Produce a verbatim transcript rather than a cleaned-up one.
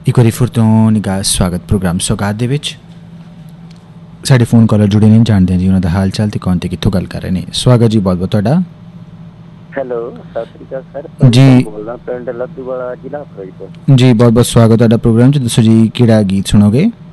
ਇੱਕ ਵਾਰੀ ਫਿਰ ਤੋਂ ਨਿੱਘਾ ਸਵਾਗਤ ਪ੍ਰੋਗਰਾਮ ਸੌਗਾਤ ਦੇ ਵਿੱਚ। ਸਾਡੇ ਫੋਨ ਕਾਲਰ ਜੁੜੇ ਨੇ, ਜਾਣਦੇ ਹਾਂ ਜੀ ਉਹਨਾਂ ਦਾ ਹਾਲ ਚਾਲ ਤੇ ਕੌਣ ਤੇ ਕਿੱਥੋਂ ਗੱਲ ਕਰ ਰਹੇ ਨੇ। ਸਵਾਗਤ ਜੀ ਬਹੁਤ ਬਹੁਤ ਤੁਹਾਡਾ। ਹੈਲੋ, ਸਤਿ ਸ਼੍ਰੀ ਅਕਾਲ ਸਰ ਜੀ, ਬੋਲਦਾ ਪਿੰਡ ਲੱਦੂਵਾਲਾ, ਜ਼ਿਲ੍ਹਾ ਫਿਰੋਜ਼ਪੁਰ। ਜੀ ਬਹੁਤ ਬਹੁਤ ਸਵਾਗਤ ਤੁਹਾਡਾ ਪ੍ਰੋਗਰਾਮ 'ਚ। ਦੱਸੋ ਜੀ ਕਿਹੜਾ ਗੀਤ ਸੁਣੋਗੇ?